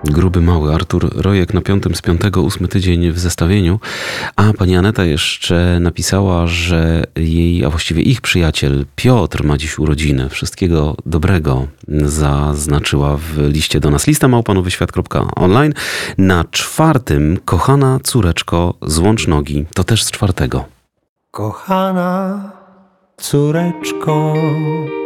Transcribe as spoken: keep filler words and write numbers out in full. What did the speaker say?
Gruby Mały, Artur Rojek na piątym z piątego, ósmy tydzień w zestawieniu. A pani Aneta jeszcze napisała, że jej, a właściwie ich przyjaciel Piotr ma dziś urodziny. Wszystkiego dobrego zaznaczyła w liście do nas. Lista małpa nowy świat kropka online. Na czwartym, kochana córeczko, złącz nogi. To też z czwartego. Kochana córeczko,